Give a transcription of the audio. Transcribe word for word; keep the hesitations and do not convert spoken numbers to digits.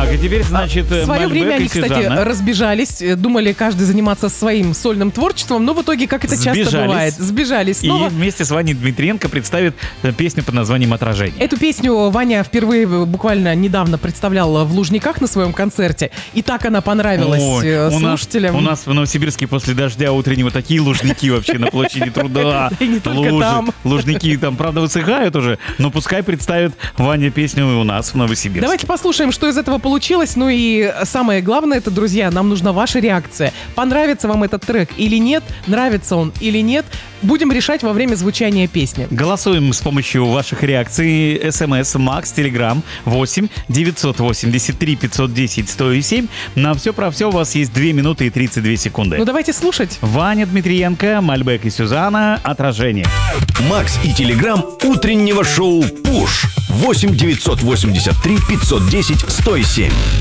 Так, и теперь, значит, В свое Мальбек время и они, кстати, Сюзанна. разбежались, э, думали каждый заниматься своим сольным творчеством, но в итоге, как это часто Сбежались. бывает, сбежались И снова. вместе с Ваней Дмитриенко представит э, песню под названием «Отражение». Эту песню Ваня впервые э, буквально недавно представлял в Лужниках на своем концерте, и так она понравилась Ой, э, у нас, слушателям. у нас в Новосибирске после дождя утреннего такие лужники вообще на площади Труда. И не только Лужи. там. Лужники там, правда, высыхают уже, но пускай представит Ваня песню и у нас в Новосибирске. Давайте послушаем, что из этого получилось. Ну и самое главное, это, друзья, нам нужна ваша реакция. Понравится вам этот трек или нет, нравится он или нет, будем решать во время звучания песни. Голосуем с помощью ваших реакций. СМС, Макс, Телеграм восемь девятьсот восемьдесят три пятьсот десять сто семь. На все про все у вас есть две минуты и тридцать две секунды. Ну давайте слушать. Ваня Дмитриенко, Мальбек и Сюзанна. «Отражение». Макс и Телеграм утреннего шоу «Пуш». восемь девятьсот восемьдесят три пятьсот десять сто семь.